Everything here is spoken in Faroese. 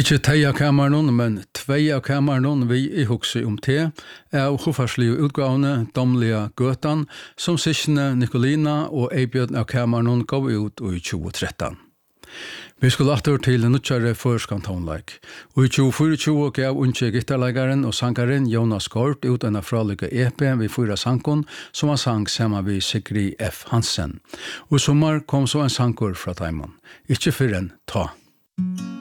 Ikke teia kameran, men tveia kameran vi I hugsi te, av hofarslige utgavene Domlige Gøtan, som Signe Nicolina og Eibjørn av kameran gav ut I 2013. Vi skulle atter til nødtjare førskantonleik. Og I 2024 gav unge gitarleggeren og sangaren Jonas Kort ut en fralike EP ved 4 sankon, som han sang sammen med Sigrid F. Hansen. Og I sommer kom så en sankor fra Taimon. Ikke før en ta.